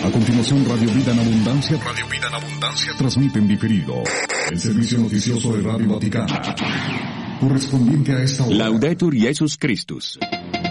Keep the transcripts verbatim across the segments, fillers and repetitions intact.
A continuación, Radio Vida en Abundancia, Radio Vida en Abundancia transmite en diferido el servicio noticioso de Radio Vaticana, correspondiente a esta hora. Laudetur Jesus Christus.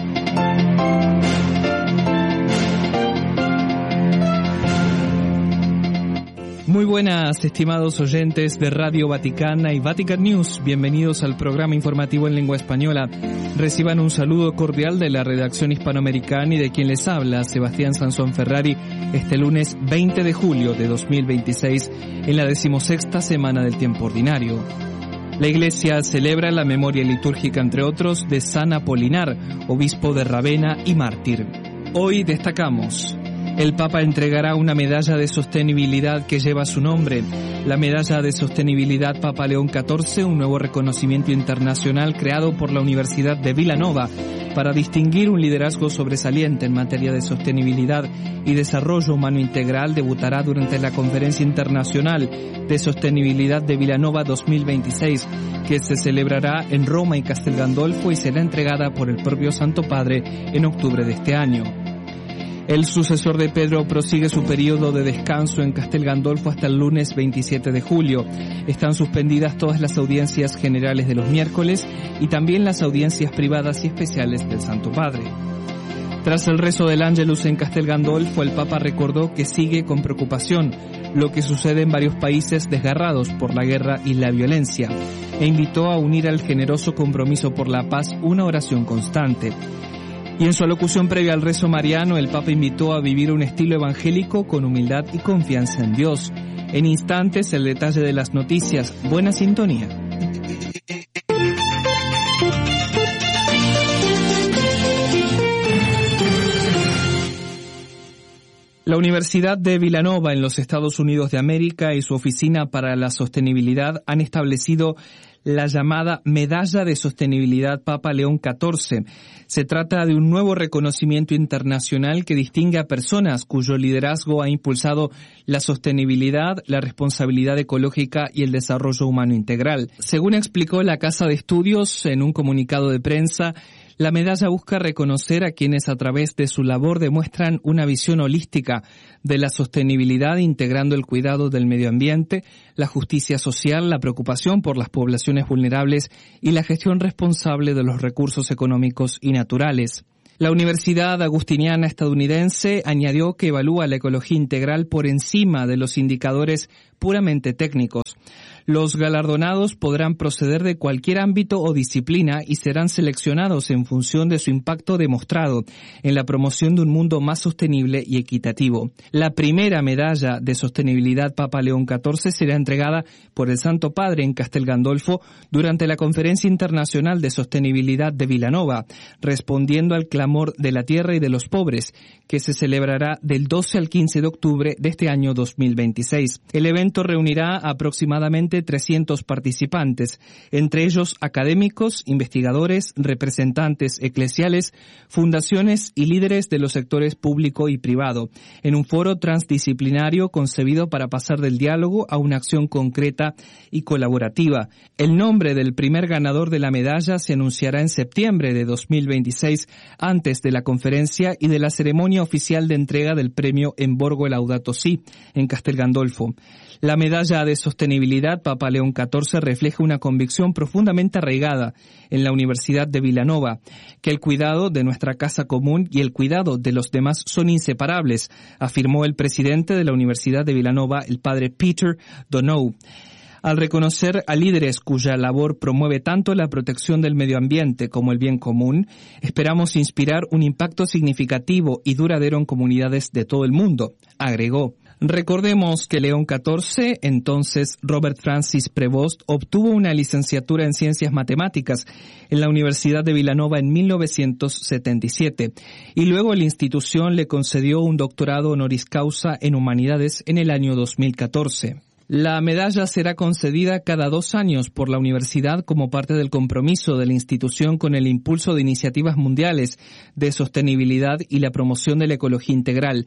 Muy buenas, estimados oyentes de Radio Vaticana y Vatican News. Bienvenidos al programa informativo en lengua española. Reciban un saludo cordial de la redacción hispanoamericana y de quien les habla, Sebastián Sansón Ferrari, este lunes veinte de julio de dos mil veintiséis, en la decimosexta semana del tiempo ordinario. La Iglesia celebra la memoria litúrgica, entre otros, de San Apolinar, obispo de Ravenna y mártir. Hoy destacamos: el Papa entregará una medalla de sostenibilidad que lleva su nombre. La Medalla de Sostenibilidad Papa León catorce, un nuevo reconocimiento internacional creado por la Universidad de Villanova para distinguir un liderazgo sobresaliente en materia de sostenibilidad y desarrollo humano integral, debutará durante la Conferencia Internacional de Sostenibilidad de Villanova dos mil veintiséis, que se celebrará en Roma y Castel Gandolfo y será entregada por el propio Santo Padre en octubre de este año. El sucesor de Pedro prosigue su periodo de descanso en Castel Gandolfo hasta el lunes veintisiete de julio. Están suspendidas todas las audiencias generales de los miércoles y también las audiencias privadas y especiales del Santo Padre. Tras el rezo del Ángelus en Castel Gandolfo, el Papa recordó que sigue con preocupación lo que sucede en varios países desgarrados por la guerra y la violencia, e invitó a unir al generoso compromiso por la paz una oración constante. Y en su alocución previa al rezo mariano, el Papa invitó a vivir un estilo evangélico con humildad y confianza en Dios. En instantes, el detalle de las noticias. Buena sintonía. La Universidad de Villanova en los Estados Unidos de América y su Oficina para la Sostenibilidad han establecido la llamada Medalla de Sostenibilidad Papa León catorce. Se trata de un nuevo reconocimiento internacional que distingue a personas cuyo liderazgo ha impulsado la sostenibilidad, la responsabilidad ecológica y el desarrollo humano integral. Según explicó la Casa de Estudios en un comunicado de prensa, la medalla busca reconocer a quienes a través de su labor demuestran una visión holística de la sostenibilidad, integrando el cuidado del medio ambiente, la justicia social, la preocupación por las poblaciones vulnerables y la gestión responsable de los recursos económicos y naturales. La Universidad Agustiniana estadounidense añadió que evalúa la ecología integral por encima de los indicadores puramente técnicos. Los galardonados podrán proceder de cualquier ámbito o disciplina y serán seleccionados en función de su impacto demostrado en la promoción de un mundo más sostenible y equitativo. La primera medalla de sostenibilidad Papa León catorce será entregada por el Santo Padre en Castel Gandolfo durante la Conferencia Internacional de Sostenibilidad de Villanova, respondiendo al clamor de la tierra y de los pobres, que se celebrará del doce al quince de octubre de este año dos mil veintiséis. El evento reunirá aproximadamente trescientos participantes, entre ellos académicos, investigadores, representantes eclesiales, fundaciones y líderes de los sectores público y privado, en un foro transdisciplinario concebido para pasar del diálogo a una acción concreta y colaborativa. El nombre del primer ganador de la medalla se anunciará en septiembre de dos mil veintiséis, antes de la conferencia y de la ceremonia oficial de entrega del premio en Borgo Laudato Si, en Castel Gandolfo. La medalla de sostenibilidad Papa León catorce refleja una convicción profundamente arraigada en la Universidad de Villanova, que el cuidado de nuestra casa común y el cuidado de los demás son inseparables, afirmó el presidente de la Universidad de Villanova, el padre Peter Donohue. Al reconocer a líderes cuya labor promueve tanto la protección del medio ambiente como el bien común, esperamos inspirar un impacto significativo y duradero en comunidades de todo el mundo, agregó. Recordemos que León catorce, entonces Robert Francis Prevost, obtuvo una licenciatura en Ciencias Matemáticas en la Universidad de Villanova en mil novecientos setenta y siete, y luego la institución le concedió un doctorado honoris causa en Humanidades en el año dos mil catorce. La medalla será concedida cada dos años por la universidad como parte del compromiso de la institución con el impulso de iniciativas mundiales de sostenibilidad y la promoción de la ecología integral.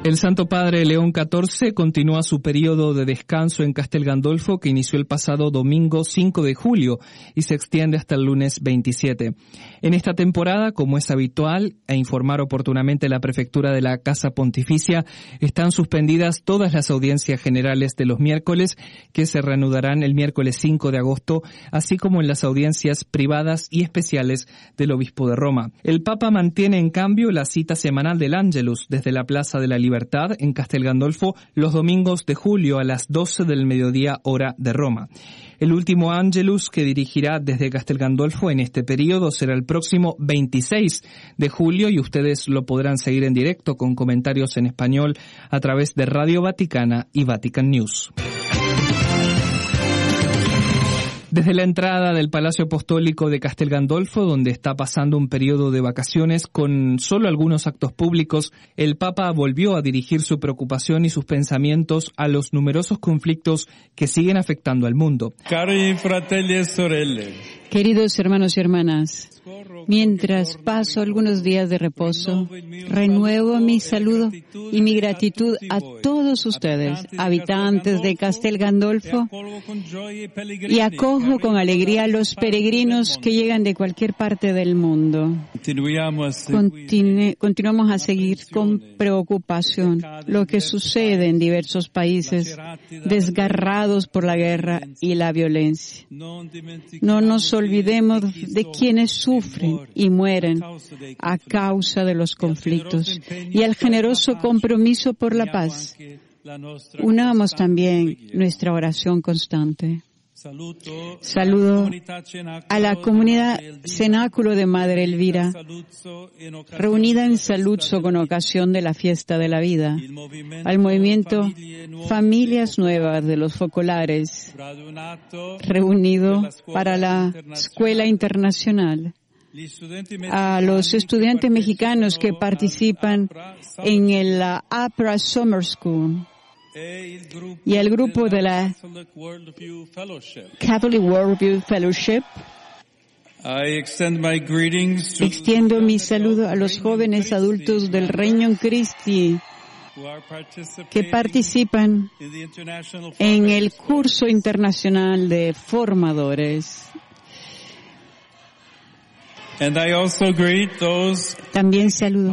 El Santo Padre León catorce continúa su periodo de descanso en Castel Gandolfo, que inició el pasado domingo cinco de julio y se extiende hasta el lunes veintisiete. En esta temporada, como es habitual, e informar oportunamente la Prefectura de la Casa Pontificia, están suspendidas todas las audiencias generales de los miércoles, que se reanudarán el miércoles cinco de agosto, así como en las audiencias privadas y especiales del Obispo de Roma. El Papa mantiene, en cambio, la cita semanal del Ángelus desde la Plaza de la Libertad en Castel Gandolfo los domingos de julio a las doce del mediodía hora de Roma. El último Ángelus que dirigirá desde Castel Gandolfo en este periodo será el próximo veintiséis de julio y ustedes lo podrán seguir en directo con comentarios en español a través de Radio Vaticana y Vatican News. Desde la entrada del Palacio Apostólico de Castel Gandolfo, donde está pasando un periodo de vacaciones con solo algunos actos públicos, el Papa volvió a dirigir su preocupación y sus pensamientos a los numerosos conflictos que siguen afectando al mundo. Cari fratelli e sorelle. Queridos hermanos y hermanas, mientras paso algunos días de reposo, renuevo mi saludo y mi gratitud a todos ustedes, habitantes de Castel Gandolfo, y acojo con alegría a los peregrinos que llegan de cualquier parte del mundo. Continu- continuamos a seguir con preocupación lo que sucede en diversos países desgarrados por la guerra y la violencia. No nos olvidemos de quienes sufren y mueren a causa de los conflictos y al generoso compromiso por la paz. Unamos también nuestra oración constante. Saludo a la comunidad Cenáculo de Madre Elvira, reunida en Saluzzo con ocasión de la Fiesta de la Vida, al movimiento Familias Nuevas de los Focolares, reunido para la Escuela Internacional, a los estudiantes mexicanos que participan en el APRA Summer School, y al grupo de la Catholic Worldview Fellowship. Extiendo mi saludo a los jóvenes adultos del Regnum Christi que participan en el curso internacional de formadores. También saludo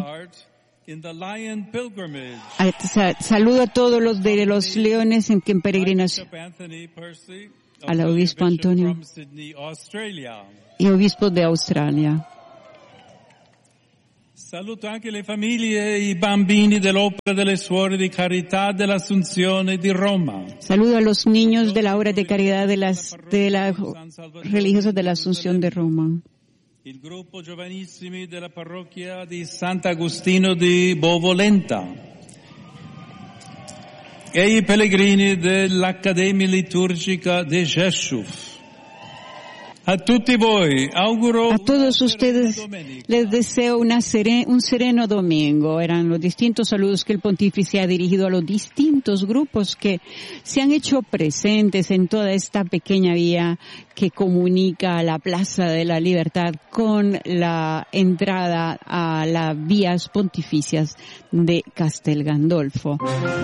Saludo a todos los de los leones en, en peregrinación, al obispo Antonio y obispo de Australia. Saluto anche le famiglie e i bambini dell'Opera delle Suore di Carità dell'Assunzione di Roma. Saludo a los niños de la obra de caridad de las de las religiosas de la Asunción de Roma. Il gruppo giovanissimi della parrocchia di Sant'Agostino di Bovolenta e i pellegrini dell'Accademia Liturgica di Rzeszów. A tutti voi auguro a todos ustedes les deseo una seren, un sereno domingo. Eran los distintos saludos que el pontífice ha dirigido a los distintos grupos que se han hecho presentes en toda esta pequeña vía que comunica la Plaza de la Libertad con la entrada a las vías pontificias de Castel Gandolfo.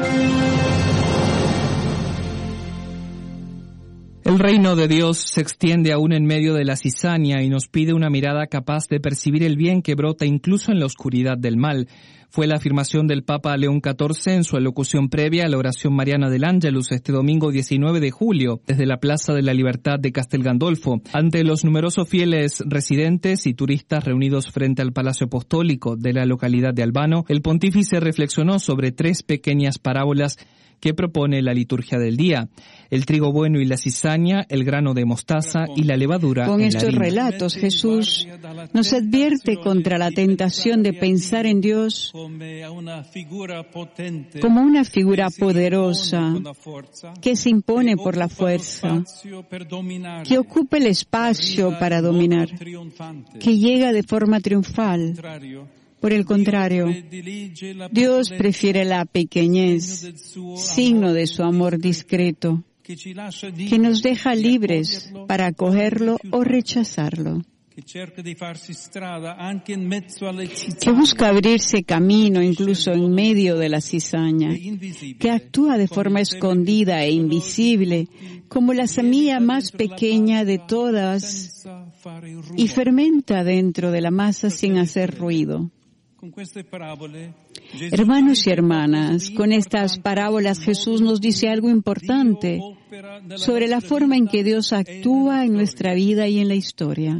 El reino de Dios se extiende aún en medio de la cizaña y nos pide una mirada capaz de percibir el bien que brota incluso en la oscuridad del mal. Fue la afirmación del Papa León catorce en su alocución previa a la oración mariana del Ángelus este domingo diecinueve de julio, desde la Plaza de la Libertad de Castel Gandolfo. Ante los numerosos fieles residentes y turistas reunidos frente al Palacio Apostólico de la localidad de Albano, el pontífice reflexionó sobre tres pequeñas parábolas que propone la liturgia del día: el trigo bueno y la cizaña, el grano de mostaza y la levadura. Con en estos la harina. relatos, Jesús nos advierte contra la tentación de pensar en Dios como una figura poderosa que se impone por la fuerza, que ocupa el espacio para dominar, que llega de forma triunfal. Por el contrario, Dios prefiere la pequeñez, signo de su amor discreto, que nos deja libres para acogerlo o rechazarlo. que busca abrirse camino incluso en medio de la cizaña, que actúa de forma escondida e invisible, como la semilla más pequeña de todas, y fermenta dentro de la masa sin hacer ruido. Hermanos y hermanas, con estas parábolas Jesús nos dice algo importante sobre la forma en que Dios actúa en nuestra vida y en la historia.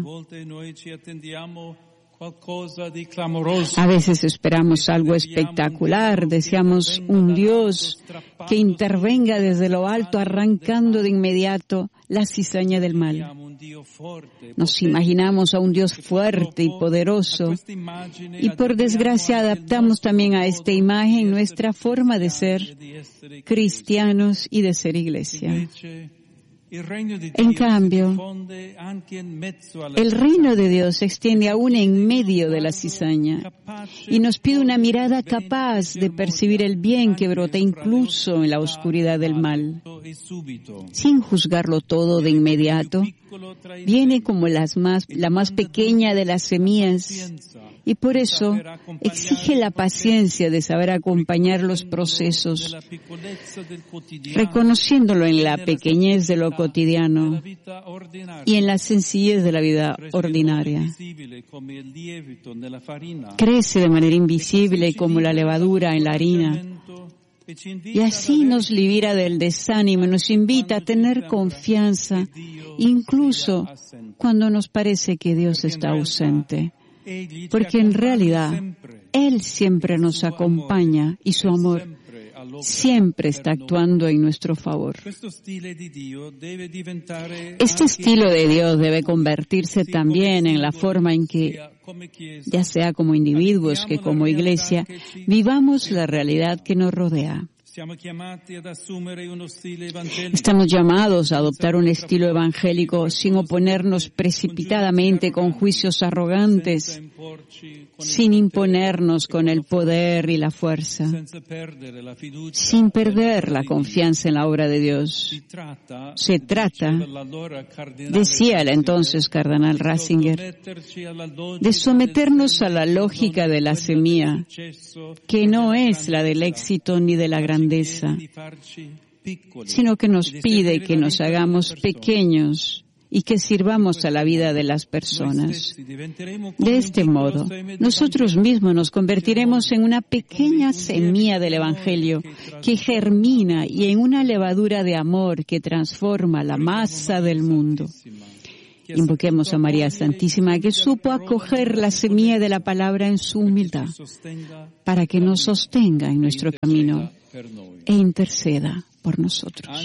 A veces esperamos algo espectacular, deseamos un Dios que intervenga desde lo alto arrancando de inmediato la cizaña del mal. Nos imaginamos a un Dios fuerte y poderoso y por desgracia adaptamos también a esta imagen nuestra forma de ser cristianos y de ser iglesia. En cambio, el reino de Dios se extiende aún en medio de la cizaña y nos pide una mirada capaz de percibir el bien que brota incluso en la oscuridad del mal. Sin juzgarlo todo de inmediato, viene como las más, la más pequeña de las semillas y por eso exige la paciencia de saber acompañar los procesos, reconociéndolo en la pequeñez de lo cotidiano y en la sencillez de la vida ordinaria. Crece de manera invisible como la levadura en la harina. Y así nos libera del desánimo, nos invita a tener confianza, incluso cuando nos parece que Dios está ausente. Porque en realidad, Él siempre nos acompaña y su amor siempre está actuando en nuestro favor. Este estilo de Dios debe convertirse también en la forma en que, ya sea como individuos que como iglesia, vivamos la realidad que nos rodea. Estamos llamados a adoptar un estilo evangélico sin oponernos precipitadamente con juicios arrogantes, sin imponernos con el poder y la fuerza, sin perder la confianza en la obra de Dios. Se trata, decía el entonces cardenal Ratzinger, de someternos a la lógica de la semilla, que no es la del éxito ni de la grandeza, sino que nos pide que nos hagamos pequeños y que sirvamos a la vida de las personas. De este modo, nosotros mismos nos convertiremos en una pequeña semilla del Evangelio que germina y en una levadura de amor que transforma la masa del mundo. Invoquemos a María Santísima, que supo acoger la semilla de la palabra en su humildad, para que nos sostenga en nuestro camino e interceda por nosotros.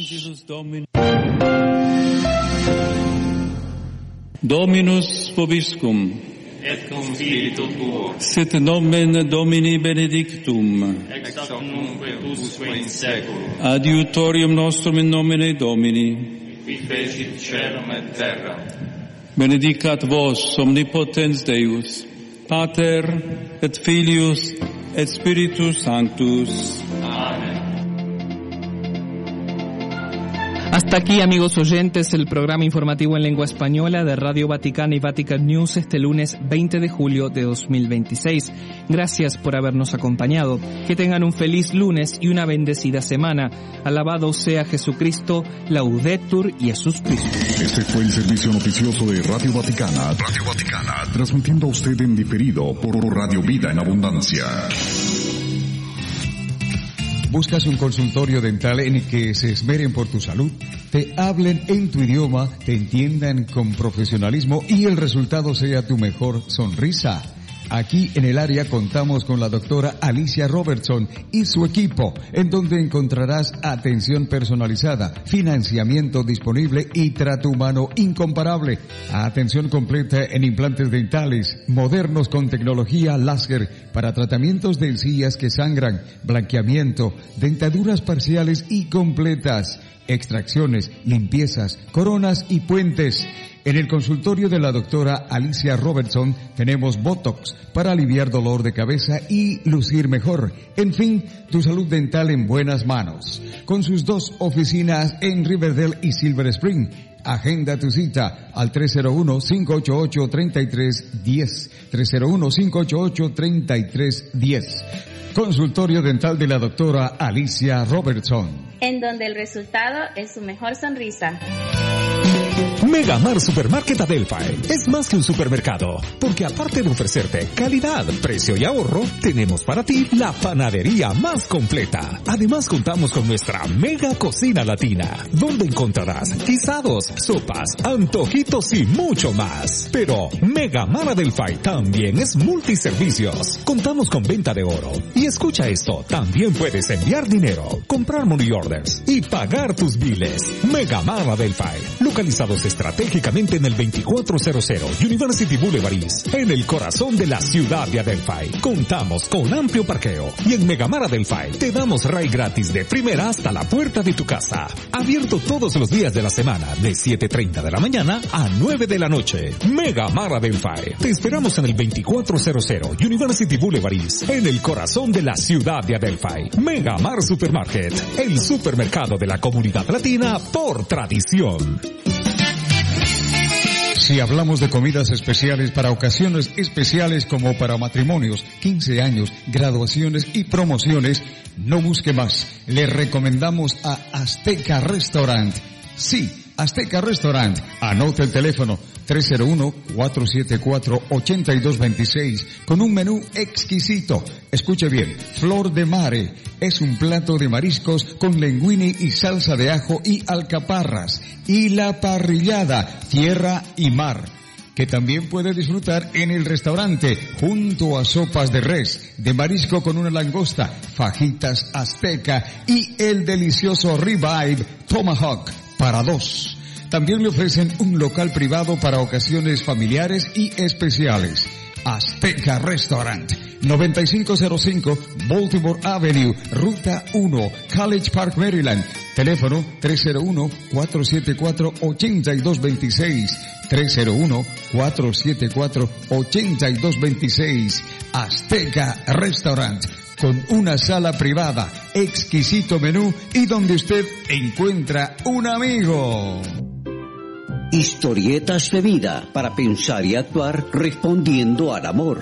Dominus vobiscum. Et cum spiritu tuo. Sit nomen Domini benedictum. Ex hoc nunque usque in seculum. Adiutorium nostrum in nomine Domini. Qui fecit caelum et terram. Benedicat vos omnipotens Deus, Pater et Filius et Spiritus Sanctus. Amén. Hasta aquí, amigos oyentes, el programa informativo en lengua española de Radio Vaticana y Vatican News este lunes veinte de julio de dos mil veintiséis. Gracias por habernos acompañado. Que tengan un feliz lunes y una bendecida semana. Alabado sea Jesucristo, Laudetur Jesus Christus. Este fue el servicio noticioso de Radio Vaticana. Radio Vaticana, transmitiendo a usted en diferido por Radio Vida en Abundancia. ¿Buscas un consultorio dental en el que se esmeren por tu salud? Te hablen en tu idioma, te entiendan con profesionalismo y el resultado sea tu mejor sonrisa. Aquí en el área contamos con la doctora Alicia Robertson y su equipo, en donde encontrarás atención personalizada, financiamiento disponible y trato humano incomparable. Atención completa en implantes dentales, modernos con tecnología láser para tratamientos de encías que sangran, blanqueamiento, dentaduras parciales y completas, extracciones, limpiezas, coronas y puentes. En el consultorio de la doctora Alicia Robertson tenemos Botox para aliviar dolor de cabeza y lucir mejor. En fin, tu salud dental en buenas manos. Con sus dos oficinas en Riverdale y Silver Spring. Agenda tu cita al tres cero uno, cinco ocho ocho, tres tres uno cero, tres cero uno, cinco ocho ocho, tres tres uno cero. Consultorio dental de la doctora Alicia Robertson, en donde el resultado es su mejor sonrisa. Megamar Supermarket Adelphi es más que un supermercado, porque aparte de ofrecerte calidad, precio y ahorro, tenemos para ti la panadería más completa. Además contamos con nuestra mega cocina latina, donde encontrarás guisados, sopas, antojitos y mucho más. Pero Megamar Adelphi también es multiservicios. Contamos con venta de oro. Y escucha esto, también puedes enviar dinero, comprar money orders y pagar tus biles. Megamar Adelphi, localizados estratégicamente en el veinticuatro cero cero University Boulevard East, en el corazón de la ciudad de Adelphi. Contamos con amplio parqueo y en Megamar Adelphi te damos ride gratis de primera hasta la puerta de tu casa. Abierto todos los días de la semana de siete treinta de la mañana a nueve de la noche. Megamar Adelphi. Te esperamos en el veinticuatro cero cero University Boulevard East, en el corazón de la ciudad de Adelphi. Megamar Supermarket, el supermercado de la comunidad latina por tradición. Si hablamos de comidas especiales para ocasiones especiales como para matrimonios, quince años, graduaciones y promociones, no busque más. Le recomendamos a Azteca Restaurant. Sí, Azteca Restaurant. Anote el teléfono tres cero uno, cuatro siete cuatro, ocho dos dos seis con un menú exquisito. Escuche bien, Flor de Mare es un plato de mariscos con linguine y salsa de ajo y alcaparras. Y la parrillada, tierra y mar, que también puede disfrutar en el restaurante junto a sopas de res, de marisco con una langosta, fajitas azteca y el delicioso ribeye tomahawk para dos. También le ofrecen un local privado para ocasiones familiares y especiales. Azteca Restaurant, noventa y cinco cero cinco Baltimore Avenue, Ruta uno, College Park, Maryland. Teléfono tres cero uno, cuatro siete cuatro, ocho dos dos seis, tres cero uno, cuatro siete cuatro, ocho dos dos seis. Azteca Restaurant, con una sala privada, exquisito menú y donde usted encuentra un amigo. Historietas de vida para pensar y actuar respondiendo al amor.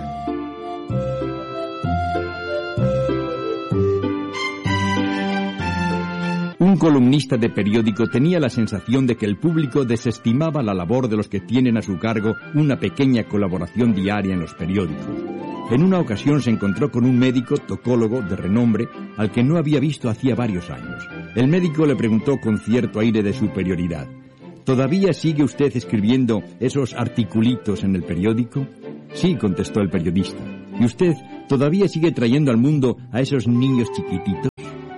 Un columnista de periódico tenía la sensación de que el público desestimaba la labor de los que tienen a su cargo una pequeña colaboración diaria en los periódicos. En una ocasión se encontró con un médico tocólogo de renombre al que no había visto hacía varios años. El médico le preguntó con cierto aire de superioridad: ¿todavía sigue usted escribiendo esos articulitos en el periódico? Sí, contestó el periodista. ¿Y usted todavía sigue trayendo al mundo a esos niños chiquititos?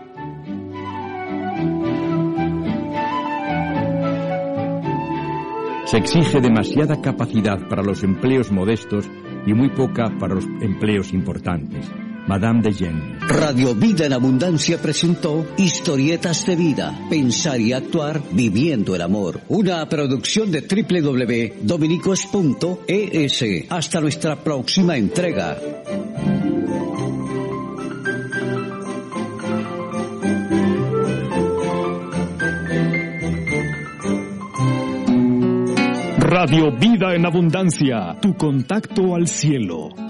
Se exige demasiada capacidad para los empleos modestos y muy poca para los empleos importantes. Madame de Genlis. Radio Vida en Abundancia presentó Historietas de Vida, pensar y actuar viviendo el amor. Una producción de doble u doble u doble u punto dominicos punto e s. Hasta nuestra próxima entrega. Radio Vida en Abundancia, tu contacto al cielo.